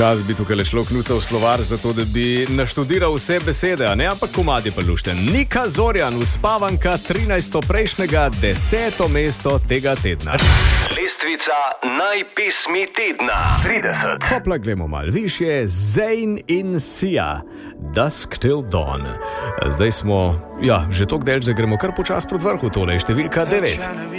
Včasih bi tukaj šlo knucal slovar, zato da bi naštudiral vse besede, a ne, ampak komadi pa lušten. Nika Zorjan, uspavanka 13. prejšnjega, 10. mesto tega tedna. Lestvica najpesmi tedna 30. Hopla, gremo malo višje. Zayn in Sia, Dusk Till Dawn. Zdaj smo, že toliko delč, da gremo kar počas proti vrhu, tole je številka 9.